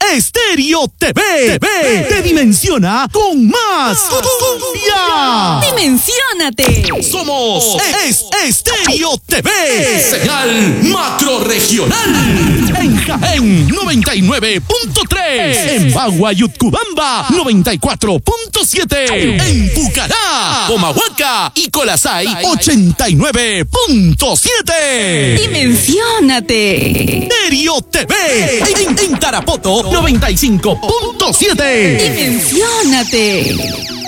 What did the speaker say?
Estéreo TV. Te dimensiona con más cumbia. ¡Dimensiónate! Somos Estéreo TV. Señal macrorregional. En Jaén, 99.3. En Bagua y Utcubamba, 94.7. En Pucará, Comahuaca y Colasay, 89.7. ¡Dimensiónate! Estéreo TV. En Tarapoto, 95.7. ¡Dimensiónate!